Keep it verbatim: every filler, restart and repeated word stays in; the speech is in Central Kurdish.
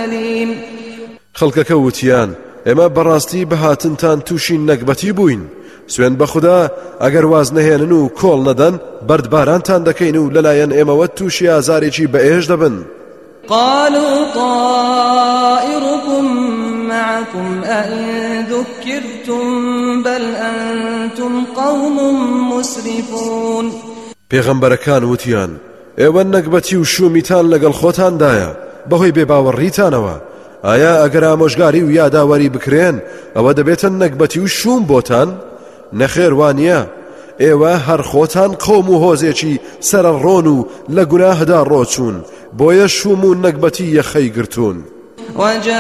أليم. خەڵکەکە وتیان ئێمە بەڕاستی بەهاتنتان تووشی نەکبەتی بووین، سوێن بە خوددا ئەگەر واز نەهێنن و کۆڵ نەدەن بەردبارانتان دەکەین و لەلایەن ئێمەوە تووشی ئازارێکی بەئێش دەبن. قالوا طائركم معكم أئن ذكرتم بل أنتم قوم مسرفون. پێغەمبەرەکان وتیان ئێوە نەکبەتی و شومیتان لەگەڵ خۆتاندایە بەهۆی بێباوەڕیتانەوە، ئایا ئەگەر ئامۆژگاری و یاداوەری بکرێن ئەوە دەبێتە نەکبەتی و شوم بۆتان؟ نەخێر وانە، ئێوە هەر خۆتان قەوم و هۆزێکی سەرڕۆن و لە گوناهدا ڕۆچوون، بۆیە شوم و نەکبەتی یەخەی گرتوون.